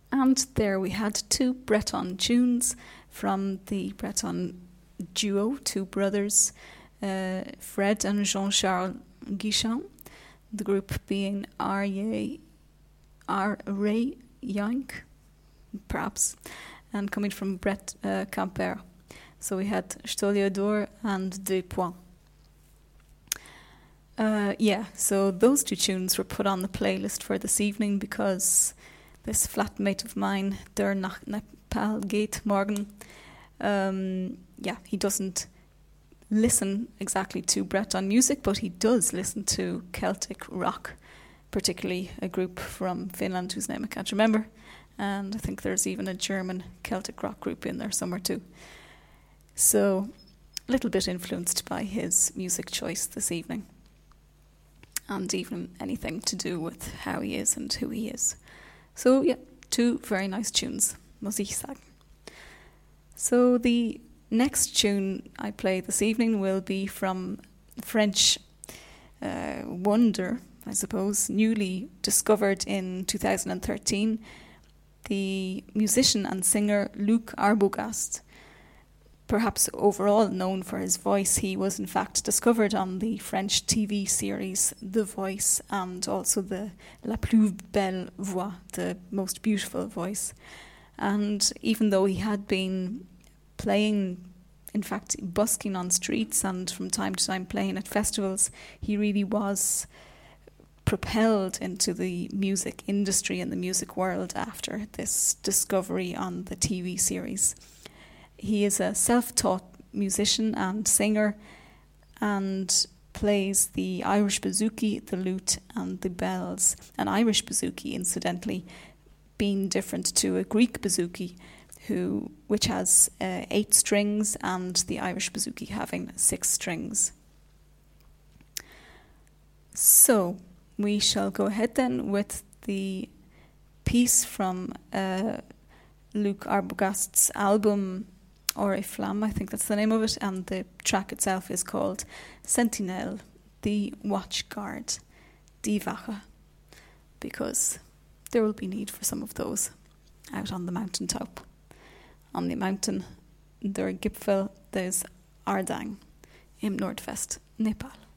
And there we had two Breton tunes from the Breton duo, two brothers, Fred and Jean-Charles Guichon, the group being Ray Yank, perhaps, and coming from Brett Camper. So we had Stoliador and Deux Points. So those two tunes were put on the playlist for this evening because this flatmate of mine, Der nach Nepal geht morgen, he doesn't listen exactly to Breton music, but he does listen to Celtic rock, particularly a group from Finland whose name I can't remember, and I think there's even a German Celtic rock group in there somewhere too. So a little bit influenced by his music choice this evening, and even anything to do with how he is and who he is. So yeah, two very nice tunes, muss ich sagen. So the next tune I play this evening will be from French wonder, I suppose, newly discovered in 2013, the musician and singer Luc Arbogast. Perhaps overall known for his voice, he was in fact discovered on the French TV series The Voice, and also the La Plus Belle Voix, the most beautiful voice. And even though he had been playing, in fact, busking on streets and from time to time playing at festivals, he really was propelled into the music industry and the music world after this discovery on the TV series. He is a self-taught musician and singer and plays the Irish bouzouki, the lute and the bells. An Irish bouzouki, incidentally, being different to a Greek bouzouki, which has 8 strings, and the Irish bouzouki having 6 strings. So we shall go ahead then with the piece from Luc Arbogast's album Oriflamme, I think that's the name of it, and the track itself is called Sentinelle, the Watchguard, Die Wache, because there will be need for some of those out on the mountaintop. On the mountain, der Gipfel des Ardang im Nordwest, Nepal.